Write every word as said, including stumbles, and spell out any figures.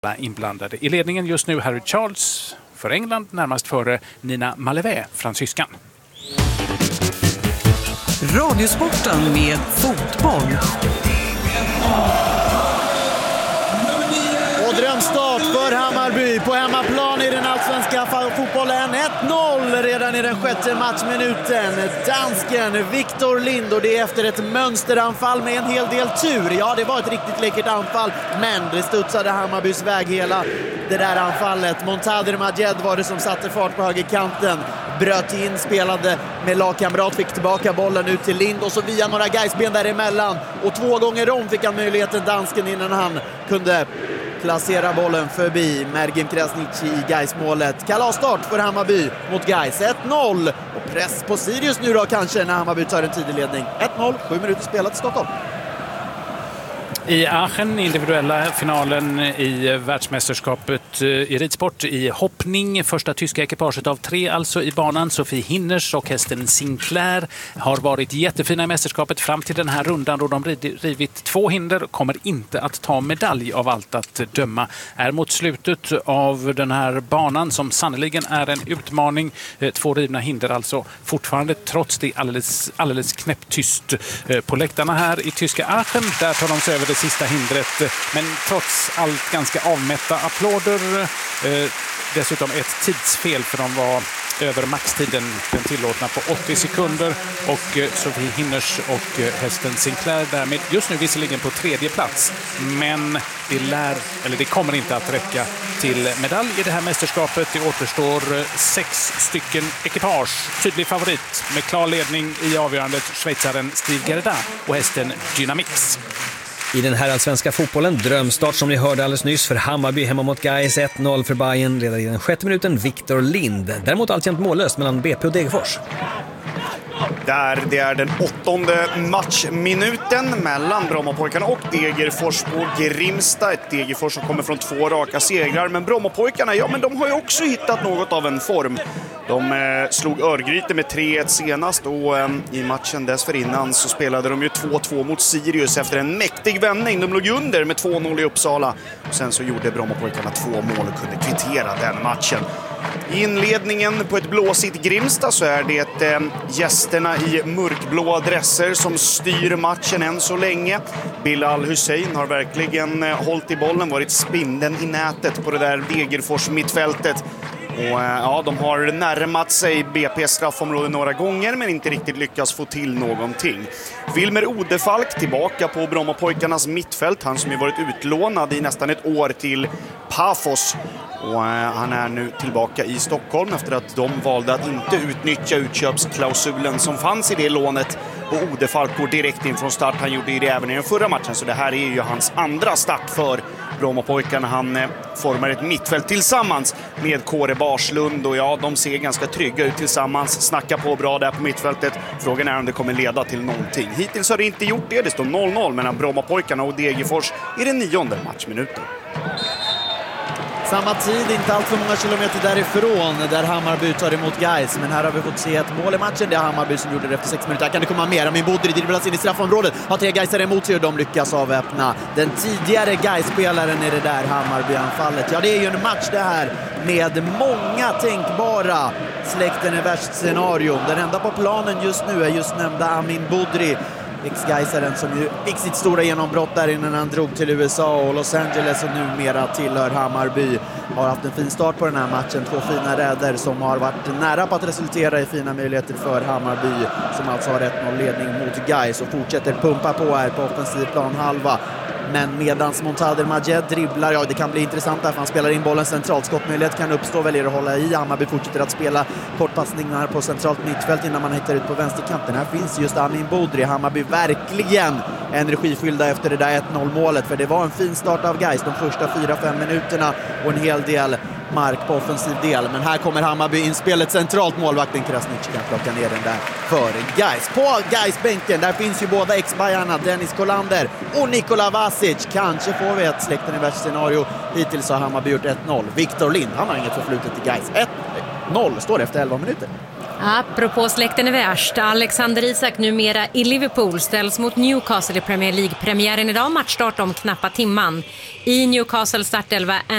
inblandade. I ledningen just nu Harry Charles för England, närmast före Nina Malevé, fransyskan. Radiosporten med fotboll. Och drömstart för Hammarby på hemmaplan i den allsvenska fotbollen. ett noll redan i den sjätte matchminuten. Dansken Victor Lind, och det är efter ett mönsteranfall med en hel del tur. Ja, det var ett riktigt läckert anfall, men det studsade Hammarbys väg hela det där anfallet. Montader Majed var det som satte fart på högerkanten. Bröt in, spelade med lagkamrat, fick tillbaka bollen ut till Lind och så via några Gaisben däremellan. Och två gånger om fick han möjligheten, dansken, innan han kunde placera bollen förbi Mergim Krasniqi i Gais-målet. Kalasstart för Hammarby mot Gais. ett noll. Och press på Sirius nu då kanske när Hammarby tar en tidig ledning. ett noll, sju minuter spelat i Stockholm. I Aachen, individuella finalen i världsmästerskapet i ridsport i hoppning. Första tyska ekipaget av tre alltså i banan. Sofie Hinners och hästen Sinclair har varit jättefina i mästerskapet fram till den här rundan, då de rivit två hinder. Kommer inte att ta medalj av allt att döma. Är mot slutet av den här banan som sannoliken är en utmaning. Två rivna hinder alltså fortfarande, trots det alldeles, alldeles knäpptyst på läktarna här i tyska Aachen. Där tar de sig över det sista hindret, men trots allt ganska avmätta applåder. Eh, dessutom ett tidsfel, för de var över maxtiden, den tillåtna, på åttio sekunder. Och eh, Sofie Hinners och eh, hästen Sinclair därmed just nu visserligen på tredje plats, men det lär, eller det kommer inte att räcka till medalj i det här mästerskapet. Det återstår eh, sex stycken ekipage. Tydlig favorit med klar ledning i avgörandet, schweizaren Steve Gerda och hästen Dynamix. I den här allsvenska fotbollen, drömstart som ni hörde alldeles nyss för Hammarby hemma mot Gais. ett noll för Bayern, redan i den sjätte minuten Victor Lind. Däremot alltjämt mållöst mellan B P och Degerfors. Där det är den åttonde matchminuten mellan Brommapojkarna och Degerfors på Grimsta. Ett Degerfors som kommer från två raka segrar. Men Brommapojkarna, ja, men de har ju också hittat något av en form. De eh, slog Örgryte med tre ett senast, och eh, i matchen dessförinnan så spelade de ju två två mot Sirius efter en mäktig vändning. De låg under med två noll i Uppsala. Och sen så gjorde Brommapojkarna två mål och kunde kvittera den matchen. I inledningen på ett blåsigt Grimsta så är det eh, gästerna i mörkblåa dresser som styr matchen än så länge. Bilal Hussein har verkligen eh, hållit i bollen, varit spindeln i nätet på det där Degerfors mittfältet. Och ja, de har närmat sig B P:s straffområde några gånger, men inte riktigt lyckats få till någonting. Wilmer Odefalk tillbaka på Brommapojkarnas mittfält. Han som ju varit utlånad i nästan ett år till Pafos. Och han är nu tillbaka i Stockholm efter att de valde att inte utnyttja utköpsklausulen som fanns i det lånet. Och Odefalk går direkt in från start. Han gjorde det även i den förra matchen, så det här är ju hans andra start för Brommapojkarna. Han eh, formar ett mittfält tillsammans med Kåre Barslund, och ja, de ser ganska trygga ut tillsammans. Snackar på bra där på mittfältet. Frågan är om det kommer leda till någonting. Hittills har det inte gjort det. Det står noll noll mellan Brommapojkarna och Degerfors i den nionde matchminuten. Samma tid, inte allt för många kilometer därifrån, där Hammarby tar emot Gais. Men här har vi fått se ett mål i matchen. Det är Hammarby som gjorde det efter sex minuter. Här kan det komma mer. Men Bodri dribblas in i straffområdet. Har tre Gaisare emot sig och de lyckas avöppna den tidigare Gais-spelaren i det där Hammarby-anfallet. Ja, det är ju en match det här med många tänkbara släkten i värst scenario. Den enda på planen just nu är just nämnda Amin Bodri, ex-Gaisaren som ju fick sitt stora genombrott där innan han drog till U S A och Los Angeles och numera tillhör Hammarby. Har haft en fin start på den här matchen. Två fina räder som har varit nära på att resultera i fina möjligheter för Hammarby, som alltså har ett noll ledning mot Gais och fortsätter pumpa på här på offensiv plan halva. Men medans Montader Majed dribblar, ja, det kan bli intressant där, för han spelar in bollen centralt. Skottmöjlighet kan uppstå, väljer att hålla i. Hammarby fortsätter att spela kortpassningar på centralt mittfält innan man hittar ut på vänsterkanten. Här finns just Amin Bodri. Hammarby verkligen energifyllda efter det där ett noll målet, för det var en fin start av Gais de första fyra fem minuterna och en hel del mark på offensiv del. Men här kommer Hammarby in spelet centralt. Målvakten Krasniqi kan plocka ner den där för Gais. På Gais-bänken, där finns ju båda ex-Bajarna, Dennis Kolander och Nikola Vasic. Kanske får vi ett släkten i värst scenario. Hittills har Hammarby gjort ett noll. Victor Lind, han har inget förflutet i Gais. ett noll står efter elva minuter. Apropå släkten är värst, Alexander Isak numera i Liverpool ställs mot Newcastle i Premier League. Premiären idag, matchstart om knappa timman. I Newcastle startelva